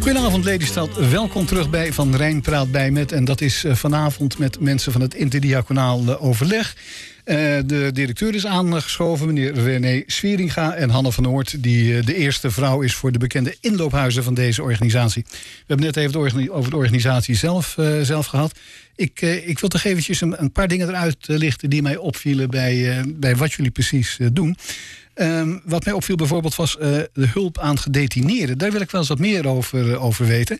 Goedenavond Lelystad, welkom terug bij Van Rijn praat bij met. En dat is vanavond met mensen van het interdiaconaal overleg. De directeur is aangeschoven, meneer René Swieringa. En Hanne van Oort, die de eerste vrouw is voor de bekende inloophuizen van deze organisatie. We hebben net even over de organisatie zelf gehad. Ik wil toch eventjes een paar dingen eruit lichten die mij opvielen bij wat jullie precies doen. Wat mij opviel bijvoorbeeld was de hulp aan gedetineerden. Daar wil ik wel eens wat meer over weten.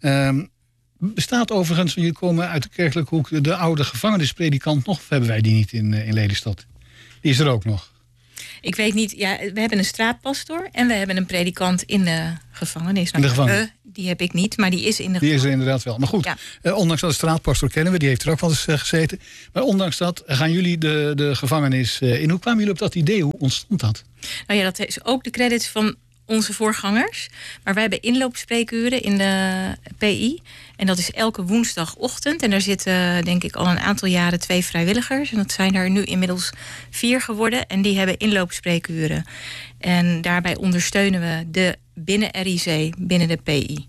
Bestaat overigens, jullie komen uit de kerkelijke hoek, de oude gevangenispredikant nog? Of hebben wij die niet in Lelystad? Die is er ook nog. Ik weet niet, ja, we hebben een straatpastoor en we hebben een predikant in de gevangenis. In de gevangenis? Die heb ik niet, maar die is in de gevangenis. Die is er gevangenis. inderdaad wel. Maar goed, ja. Ondanks dat de straatpastoor kennen we, die heeft er ook wel eens gezeten. Maar ondanks dat gaan jullie de gevangenis in. Hoe kwamen jullie op dat idee? Hoe ontstond dat? Nou ja, dat is ook de credits van onze voorgangers. Maar wij hebben inloopspreekuren in de PI. En dat is elke woensdagochtend. En daar zitten denk ik al een aantal jaren 2 vrijwilligers. En dat zijn er nu inmiddels 4 geworden. En die hebben inloopspreekuren. En daarbij ondersteunen we de binnen RIC, binnen de PI.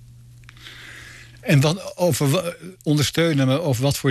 En wat over ondersteunen we, of wat voor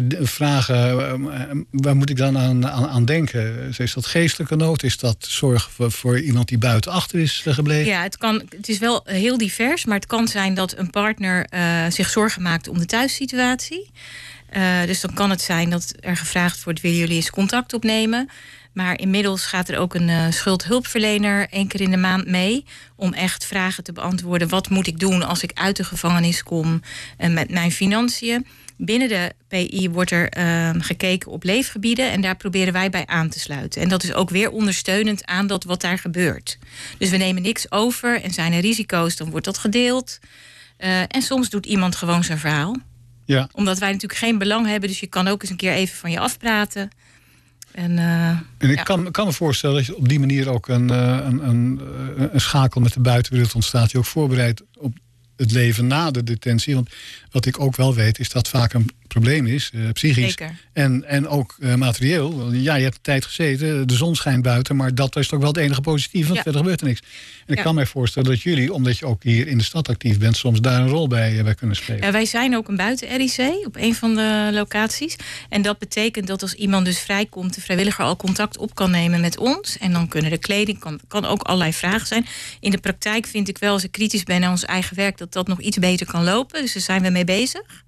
vragen, waar moet ik dan aan denken? Is dat geestelijke nood? Is dat zorg voor iemand die buiten achter is gebleven? Ja, het is wel heel divers, maar het kan zijn dat een partner zich zorgen maakt om de thuissituatie. Dus dan kan het zijn dat er gevraagd wordt, willen jullie eens contact opnemen? Maar inmiddels gaat er ook een schuldhulpverlener 1 keer in de maand mee om echt vragen te beantwoorden. Wat moet ik doen als ik uit de gevangenis kom met mijn financiën? Binnen de PI wordt er gekeken op leefgebieden en daar proberen wij bij aan te sluiten. En dat is ook weer ondersteunend aan dat wat daar gebeurt. Dus we nemen niks over en zijn er risico's, dan wordt dat gedeeld. En soms doet iemand gewoon zijn verhaal. Ja. Omdat wij natuurlijk geen belang hebben, dus je kan ook eens een keer even van je afpraten. En ik kan me voorstellen dat je op die manier ook een schakel met de buitenwereld ontstaat. Je ook voorbereidt op het leven na de detentie. Want wat ik ook wel weet is dat vaak een probleem is, psychisch. Zeker. En ook materieel. Ja, je hebt de tijd gezeten, de zon schijnt buiten, maar dat is toch wel het enige positieve, want verder gebeurt er niks. En ik kan mij voorstellen dat jullie, omdat je ook hier in de stad actief bent, soms daar een rol bij kunnen spelen. Ja, wij zijn ook een buiten-RIC op een van de locaties. En dat betekent dat als iemand dus vrijkomt, de vrijwilliger al contact op kan nemen met ons. En dan kunnen de kleding, kan ook allerlei vragen zijn. In de praktijk vind ik wel, als ik kritisch ben naar ons eigen werk, dat nog iets beter kan lopen. Dus daar zijn we mee bezig.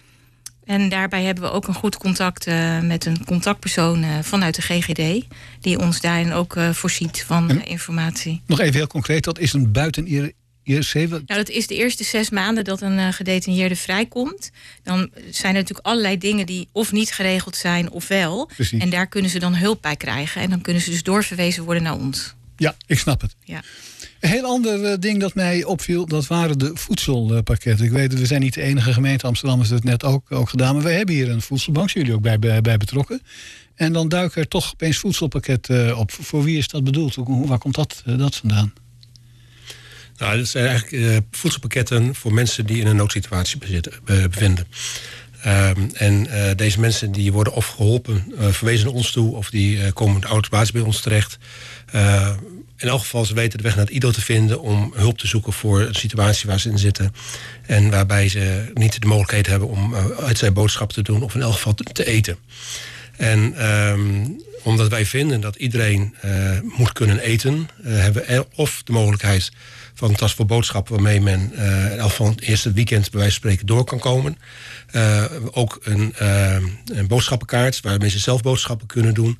En daarbij hebben we ook een goed contact met een contactpersoon vanuit de GGD. Die ons daarin ook voorziet van informatie. Nog even heel concreet, dat is een buiten-IRC? Nou, dat is de eerste 6 maanden dat een gedetineerde vrijkomt. Dan zijn er natuurlijk allerlei dingen die of niet geregeld zijn of wel. Precies. En daar kunnen ze dan hulp bij krijgen. En dan kunnen ze dus doorverwezen worden naar ons. Ja, ik snap het. Ja. Een heel ander ding dat mij opviel, dat waren de voedselpakketten. Ik weet dat we zijn niet de enige gemeente, Amsterdam is het net ook gedaan. Maar wij hebben hier een voedselbank, zijn jullie ook bij betrokken. En dan duiken er toch opeens voedselpakketten op. Voor wie is dat bedoeld? Waar komt dat vandaan? Nou, dat zijn eigenlijk voedselpakketten voor mensen die in een noodsituatie bevinden. En deze mensen die worden of geholpen, verwezen naar ons toe, of die komen automatisch bij ons terecht. In elk geval, ze weten de weg naar het IDO te vinden om hulp te zoeken voor een situatie waar ze in zitten. En waarbij ze niet de mogelijkheid hebben om uit zijn boodschap te doen of in elk geval te eten. En omdat wij vinden dat iedereen moet kunnen eten, hebben we of de mogelijkheid van een tas voor boodschappen waarmee men in elk geval het eerste weekend bij wijze van spreken door kan komen. Ook een boodschappenkaart waarmee ze zelf boodschappen kunnen doen.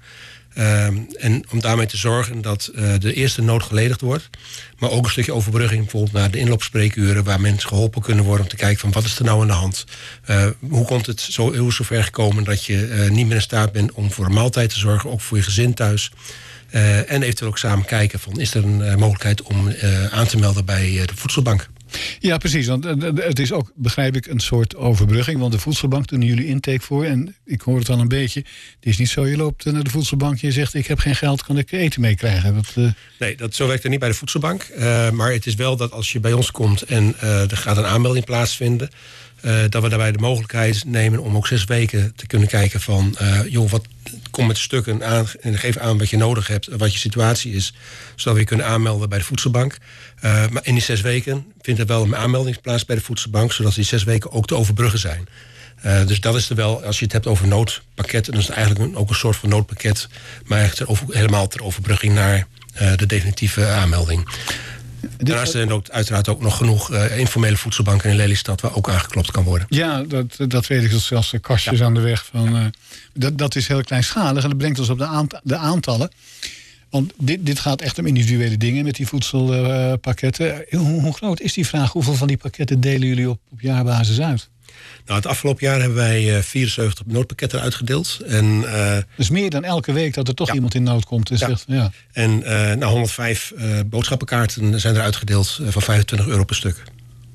En om daarmee te zorgen dat de eerste nood geledigd wordt. Maar ook een stukje overbrugging bijvoorbeeld naar de inloopspreekuren, waar mensen geholpen kunnen worden om te kijken van wat is er nou aan de hand. Hoe komt het zo ver gekomen dat je niet meer in staat bent om voor een maaltijd te zorgen, ook voor je gezin thuis. En eventueel ook samen kijken van is er een mogelijkheid om aan te melden bij de voedselbank. Ja, precies. Want het is ook, begrijp ik, een soort overbrugging. Want de voedselbank doen jullie intake voor. En ik hoor het al een beetje. Het is niet zo, je loopt naar de voedselbank en je zegt, ik heb geen geld, kan ik eten meekrijgen? Nee, zo werkt het niet bij de voedselbank. Maar het is wel dat als je bij ons komt en er gaat een aanmelding plaatsvinden, dat we daarbij de mogelijkheid nemen om ook 6 weken te kunnen kijken van, wat kom met stukken aan en geef aan wat je nodig hebt, wat je situatie is, zodat we je kunnen aanmelden bij de voedselbank. Maar in die 6 weken vindt er wel een aanmelding plaats bij de voedselbank, zodat die 6 weken ook te overbruggen zijn. Dus dat is er wel, als je het hebt over noodpakketten, dan is het eigenlijk ook een soort van noodpakket, maar echt helemaal ter overbrugging naar de definitieve aanmelding. Daarnaast zijn er ook uiteraard ook nog genoeg informele voedselbanken in Lelystad waar ook aangeklopt kan worden. Ja, dat weet ik, dat zelfs kastjes aan de weg. Dat is heel kleinschalig en dat brengt ons op de aantallen. Want dit gaat echt om individuele dingen met die voedselpakketten. Hoe groot is die vraag? Hoeveel van die pakketten delen jullie op jaarbasis uit? Nou, het afgelopen jaar hebben wij 74 noodpakketten uitgedeeld. Dus meer dan elke week dat er toch iemand in nood komt. En zegt, En 105 boodschappenkaarten zijn er uitgedeeld van €25 per stuk.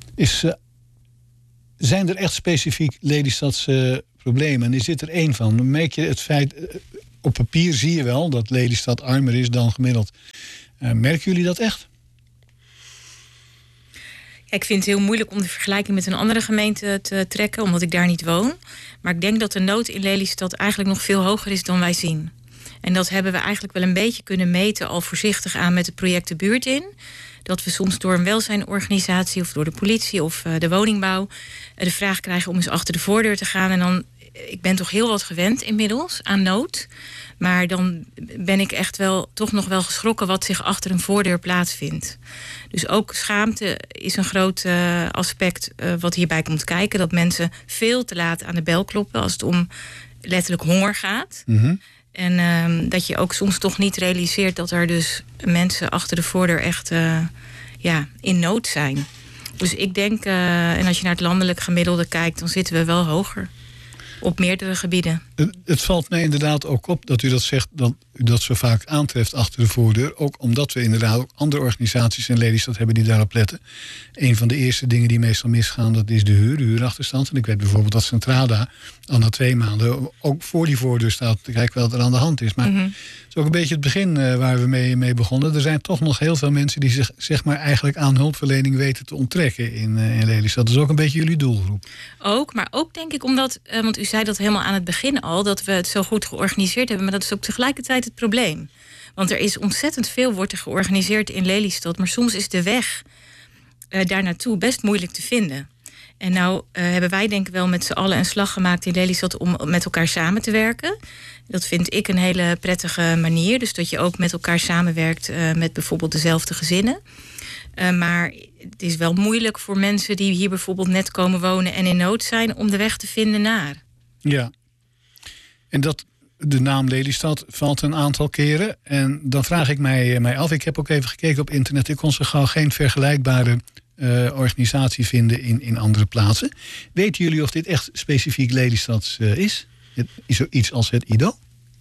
Zijn er echt specifiek Lelystadse problemen? En is dit er één van? Merk je het feit, op papier zie je wel dat Lelystad armer is dan gemiddeld. Merken jullie dat echt? Ik vind het heel moeilijk om de vergelijking met een andere gemeente te trekken, omdat ik daar niet woon. Maar ik denk dat de nood in Lelystad eigenlijk nog veel hoger is dan wij zien. En dat hebben we eigenlijk wel een beetje kunnen meten, al voorzichtig aan met het project De Buurt in. Dat we soms door een welzijnorganisatie of door de politie of de woningbouw de vraag krijgen om eens achter de voordeur te gaan. En dan, ik ben toch heel wat gewend inmiddels aan nood. Maar dan ben ik echt wel toch nog wel geschrokken wat zich achter een voordeur plaatsvindt. Dus ook schaamte is een groot aspect wat hierbij komt kijken. Dat mensen veel te laat aan de bel kloppen als het om letterlijk honger gaat. Mm-hmm. En dat je ook soms toch niet realiseert dat er dus mensen achter de voordeur echt in nood zijn. Dus ik denk, en als je naar het landelijk gemiddelde kijkt, dan zitten we wel hoger. Op meerdere gebieden. Het valt mij inderdaad ook op dat u dat zegt, dat u dat zo vaak aantreft achter de voordeur. Ook omdat we inderdaad ook andere organisaties in Lelystad hebben die daarop letten. Een van de eerste dingen die meestal misgaan, dat is de huurachterstand. En ik weet bijvoorbeeld dat Centrada al na 2 maanden ook voor die voordeur staat te kijken wat er aan de hand is. Maar het is ook een beetje het begin waar we mee begonnen. Er zijn toch nog heel veel mensen die zich zeg maar eigenlijk aan hulpverlening weten te onttrekken in Lelystad. Dat is ook een beetje jullie doelgroep. Ook, maar ook denk ik omdat, want u zei dat helemaal aan het begin al, dat we het zo goed georganiseerd hebben, maar dat is ook tegelijkertijd het probleem. Want er is ontzettend veel, wordt er georganiseerd in Lelystad, maar soms is de weg daar naartoe best moeilijk te vinden. En nou hebben wij denk ik wel met z'n allen een slag gemaakt in Lelystad om met elkaar samen te werken. Dat vind ik een hele prettige manier. Dus dat je ook met elkaar samenwerkt met bijvoorbeeld dezelfde gezinnen. Maar het is wel moeilijk voor mensen die hier bijvoorbeeld net komen wonen en in nood zijn om de weg te vinden naar. Ja. En de naam Lelystad valt een aantal keren. En dan vraag ik mij af, ik heb ook even gekeken op internet, ik kon zo gauw geen vergelijkbare organisatie vinden in andere plaatsen. Weten jullie of dit echt specifiek Lelystads is? Iets als het IDO?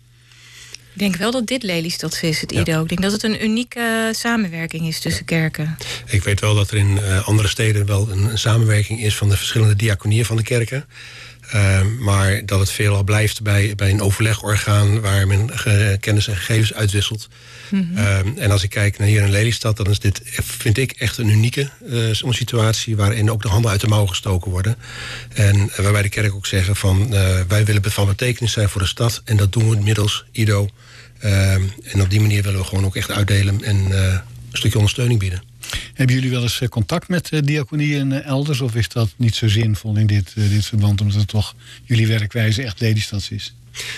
Ik denk wel dat dit Lelystads is, het IDO. Ik denk dat het een unieke samenwerking is tussen kerken. Ik weet wel dat er in andere steden wel een samenwerking is van de verschillende diaconieën van de kerken. Maar dat het veelal blijft bij een overlegorgaan waar men kennis en gegevens uitwisselt. Mm-hmm. En als ik kijk naar hier in Lelystad, dan is dit, vind ik, echt een unieke situatie waarin ook de handen uit de mouw gestoken worden. En waarbij de kerk ook zeggen van wij willen van betekenis zijn voor de stad en dat doen we middels IDO. En op die manier willen we gewoon ook echt uitdelen en een stukje ondersteuning bieden. Hebben jullie wel eens contact met diaconieën elders? Of is dat niet zo zinvol in dit verband, omdat het toch jullie werkwijze echt Lelystads is?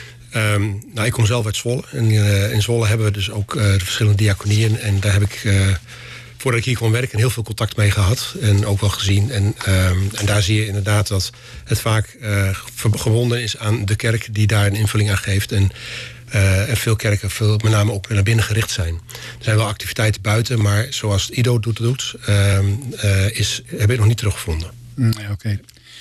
Ik kom zelf uit Zwolle. En in Zwolle hebben we dus ook de verschillende diaconieën. En daar heb ik, voordat ik hier kwam werken, heel veel contact mee gehad. En ook wel gezien. En daar zie je inderdaad dat het vaak gebonden is aan de kerk die daar een invulling aan geeft. En veel kerken met name ook naar binnen gericht zijn. Er zijn wel activiteiten buiten, maar zoals het IDO doet heb ik nog niet teruggevonden. Nee, oké.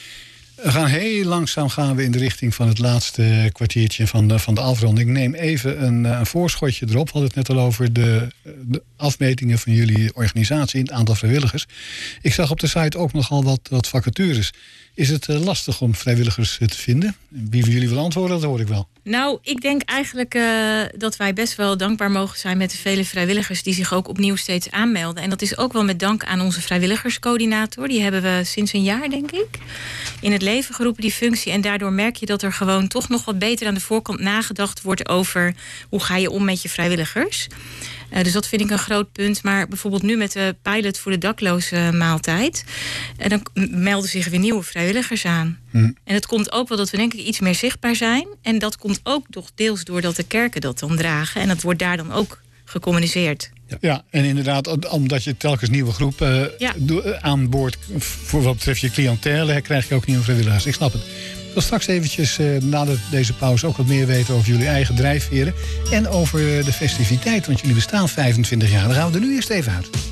Heel langzaam gaan we in de richting van het laatste kwartiertje van de afronding. Ik neem even een voorschotje erop. We hadden het net al over de afmetingen van jullie organisatie, het aantal vrijwilligers. Ik zag op de site ook nogal wat vacatures. Is het lastig om vrijwilligers te vinden? Wie van jullie wil antwoorden, dat hoor ik wel. Nou, ik denk eigenlijk dat wij best wel dankbaar mogen zijn met de vele vrijwilligers die zich ook opnieuw steeds aanmelden. En dat is ook wel met dank aan onze vrijwilligerscoördinator. Die hebben we sinds een jaar, denk ik, in het leven geroepen, die functie. En daardoor merk je dat er gewoon toch nog wat beter aan de voorkant nagedacht wordt over hoe ga je om met je vrijwilligers. Dus dat vind ik een groot punt. Maar bijvoorbeeld nu met de pilot voor de dakloze maaltijd, dan melden zich weer nieuwe vrijwilligers aan. En het komt ook wel dat we denk ik iets meer zichtbaar zijn. En dat komt ook toch deels doordat de kerken dat dan dragen. En dat wordt daar dan ook gecommuniceerd. Ja, en inderdaad, omdat je telkens nieuwe groepen aan boord, voor wat betreft je cliëntele, krijg je ook nieuwe vrijwilligers. Ik snap het. Ik wil straks eventjes na deze pauze ook wat meer weten over jullie eigen drijfveren en over de festiviteit, want jullie bestaan 25 jaar. Dan gaan we er nu eerst even uit.